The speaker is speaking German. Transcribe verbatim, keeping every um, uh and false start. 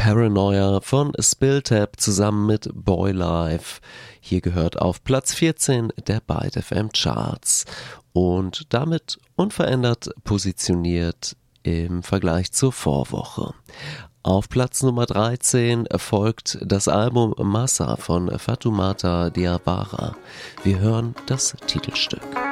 Paranoia von Spilltap zusammen mit Boylife. Hier gehört auf Platz vierzehn der Byte F M Charts und damit unverändert positioniert im Vergleich zur Vorwoche. Auf Platz Nummer dreizehn folgt das Album Massa von Fatoumata Diawara. Wir hören das Titelstück.